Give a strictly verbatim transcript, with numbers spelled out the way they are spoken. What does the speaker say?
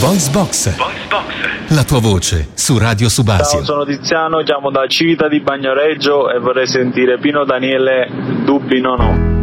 Voice Box. Voice Box. La tua voce su Radio Subasio. Ciao, sono Tiziano, chiamo da Civita di Bagnoregio e vorrei sentire Pino Daniele, Dubbi no no.